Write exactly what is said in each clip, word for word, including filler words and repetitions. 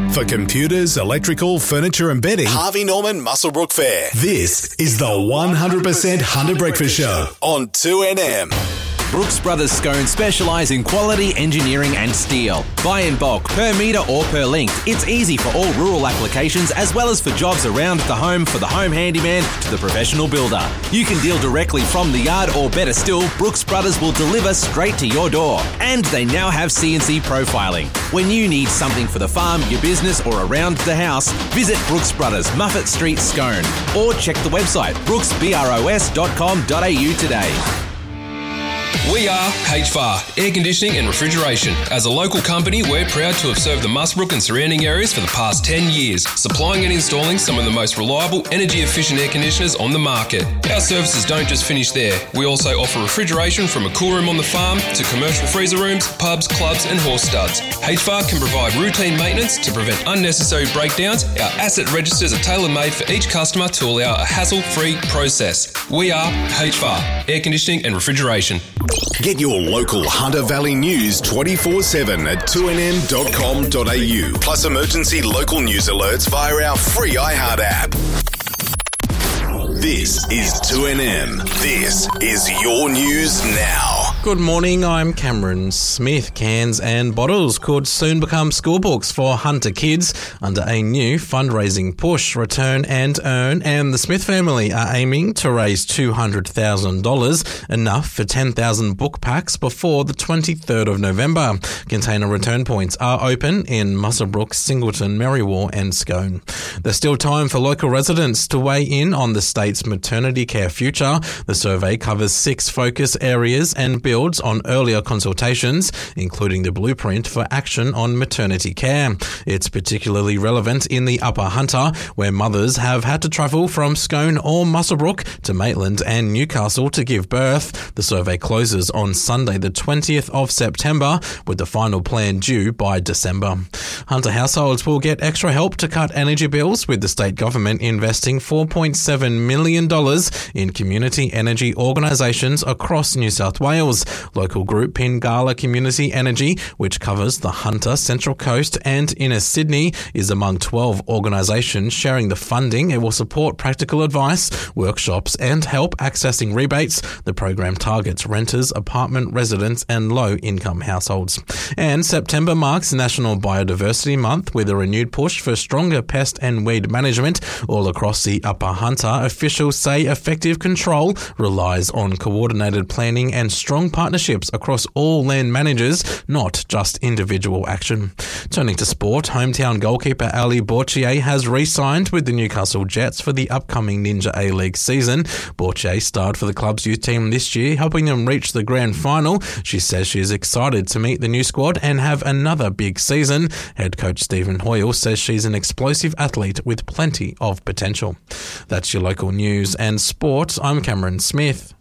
For computers, electrical, furniture and bedding, Harvey Norman Muswellbrook Fair. This is the one hundred percent Hunter Breakfast Show on two N M. Brooks Brothers Scone specialise in quality engineering and steel. Buy in bulk, per metre or per length. It's easy for all rural applications as well as for jobs around the home for the home handyman to the professional builder. You can deal directly from the yard or better still, Brooks Brothers will deliver straight to your door. And they now have C N C profiling. When you need something for the farm, your business or around the house, visit Brooks Brothers, Muffet Street, Scone. Or check the website brooks bros dot com dot a u today. We are H V A R, Air Conditioning and Refrigeration. As a local company, we're proud to have served the Muswellbrook and surrounding areas for the past ten years, supplying and installing some of the most reliable, energy-efficient air conditioners on the market. Our services don't just finish there. We also offer refrigeration from a cool room on the farm to commercial freezer rooms, pubs, clubs and horse studs. H V A R can provide routine maintenance to prevent unnecessary breakdowns. Our asset registers are tailor-made for each customer to allow a hassle-free process. We are H V A R, Air Conditioning and Refrigeration. Get your local Hunter Valley news twenty-four seven at two n m dot com dot a u. Plus emergency local news alerts via our free iHeart app. This is two N M. This is your news now. Good morning, I'm Cameron Smith. Cans and bottles could soon become schoolbooks for Hunter kids under a new fundraising push. Return and Earn and the Smith family are aiming to raise two hundred thousand dollars, enough for ten thousand book packs before the twenty-third of November. Container return points are open in Muswellbrook, Singleton, Merriwa and Scone. There's still time for local residents to weigh in on the state's maternity care future. The survey covers six focus areas and builds on earlier consultations, including the blueprint for action on maternity care. It's particularly relevant in the Upper Hunter, where mothers have had to travel from Scone or Muswellbrook to Maitland and Newcastle to give birth. The survey closes on Sunday the twentieth of September, with the final plan due by December. Hunter households will get extra help to cut energy bills, with the state government investing four point seven million dollars in community energy organisations across New South Wales. Local group Pingala Community Energy, which covers the Hunter, Central Coast and Inner Sydney, is among twelve organisations sharing the funding. It will support practical advice, workshops and help accessing rebates. The program targets renters, apartment residents and low-income households. And September marks National Biodiversity Month, with a renewed push for stronger pest and weed management all across the Upper Hunter. Officials say effective control relies on coordinated planning and strong partnerships across all land managers, not just individual action. Turning to sport, hometown goalkeeper Ali Borchier has re-signed with the Newcastle Jets for the upcoming Ninja A-League season. Borchier starred for the club's youth team this year, helping them reach the grand final. She says she is excited to meet the new squad and have another big season. Head coach Stephen Hoyle says she's an explosive athlete with plenty of potential. That's your local news and sport. I'm Cameron Smith.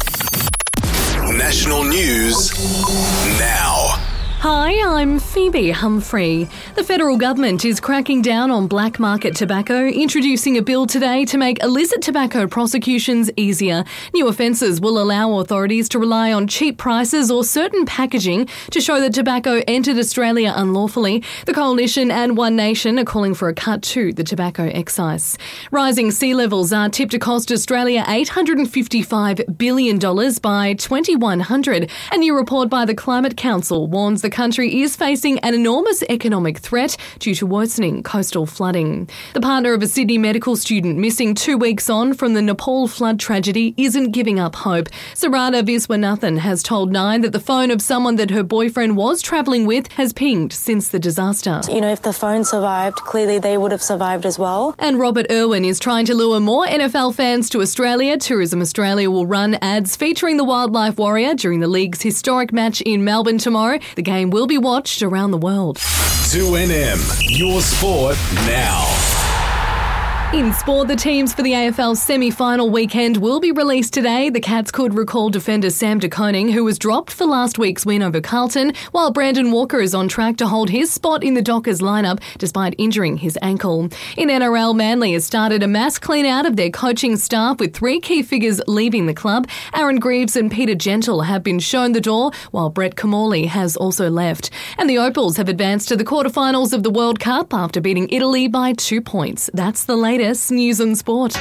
National news now. Hi, I'm Phoebe Humphrey. The federal government is cracking down on black market tobacco, introducing a bill today to make illicit tobacco prosecutions easier. New offences will allow authorities to rely on cheap prices or certain packaging to show that tobacco entered Australia unlawfully. The Coalition and One Nation are calling for a cut to the tobacco excise. Rising sea levels are tipped to cost Australia eight hundred fifty-five billion dollars by twenty-one hundred. A new report by the Climate Council warns the country is facing an enormous economic threat due to worsening coastal flooding. The partner of a Sydney medical student missing two weeks on from the Nepal flood tragedy isn't giving up hope. Sarada Viswanathan has told Nine that the phone of someone that her boyfriend was travelling with has pinged since the disaster. You know, if the phone survived, clearly they would have survived as well. And Robert Irwin is trying to lure more N F L fans to Australia. Tourism Australia will run ads featuring the Wildlife Warrior during the league's historic match in Melbourne tomorrow. The game will be watched around the world. two N M, your sport now. In sport, the teams for the A F L semi-final weekend will be released today. The Cats could recall defender Sam De Koning, who was dropped for last week's win over Carlton, while Brandon Walker is on track to hold his spot in the Dockers lineup despite injuring his ankle. In N R L, Manly has started a mass clean-out of their coaching staff with three key figures leaving the club. Aaron Greaves and Peter Gentle have been shown the door, while Brett Camorley has also left. And the Opals have advanced to the quarterfinals of the World Cup after beating Italy by two points. That's the latest news and sport.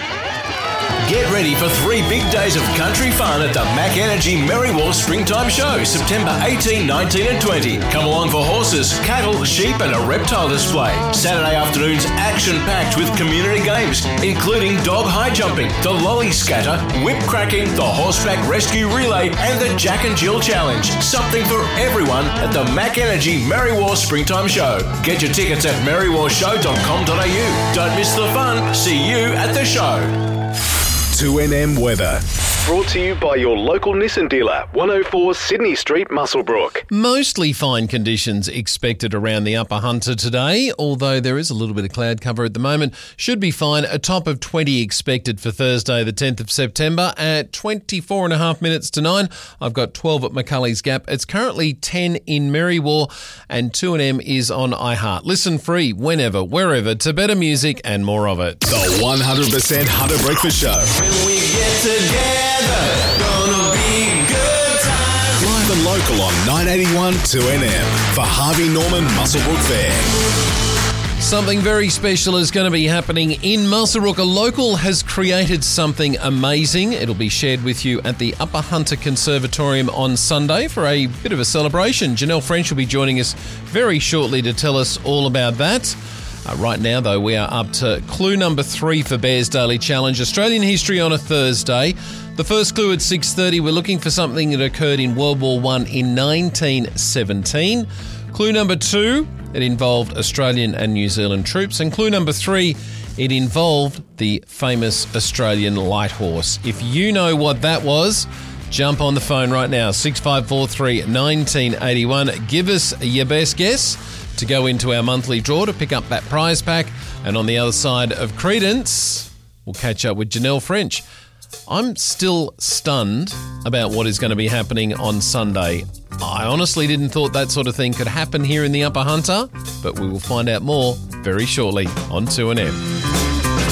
Get ready for three big days of country fun at the Mac Energy Merriwall Springtime Show, September eighteenth, nineteenth and twentieth. Come along for horses, cattle, sheep and a reptile display. Saturday afternoons action-packed with community games, including dog high jumping, the lolly scatter, whip cracking, the horseback rescue relay and the Jack and Jill Challenge. Something for everyone at the Mac Energy Merriwall Springtime Show. Get your tickets at merriwall show dot com dot a u. Don't miss the fun. See you at the show. two N M weather. Brought to you by your local Nissan dealer, one oh four Sydney Street, Muswellbrook. Mostly fine conditions expected around the Upper Hunter today, although there is a little bit of cloud cover at the moment. Should be fine. A top of twenty expected for Thursday, the tenth of September at twenty-four and a half minutes to nine. I've got twelve at McCulley's Gap. It's currently ten in Merriwall and two N M is on iHeart. Listen free whenever, wherever to better music and more of it. The one hundred percent Hunter Breakfast Show. When we get together, gonna be good times. Live and local on nine eighty-one two N M for Harvey Norman Muswellbrook Fair. Something very special is going to be happening in Muswellbrook. A local has created something amazing. It'll be shared with you at the Upper Hunter Conservatorium on Sunday for a bit of a celebration. Janelle French will be joining us very shortly to tell us all about that. Uh, right now, though, we are up to clue number three for Bears Daily Challenge. Australian history on a Thursday. The first clue at six thirty, we're looking for something that occurred in World War One in nineteen seventeen. Clue number two, it involved Australian and New Zealand troops. And clue number three, it involved the famous Australian light horse. If you know what that was, jump on the phone right now, six five four three, one nine eight one. Give us your best guess to go into our monthly draw to pick up that prize pack. And on the other side of Credence, we'll catch up with Janelle French. I'm still stunned about what is going to be happening on Sunday. I honestly didn't thought that sort of thing could happen here in the Upper Hunter, but we will find out more very shortly on two N M.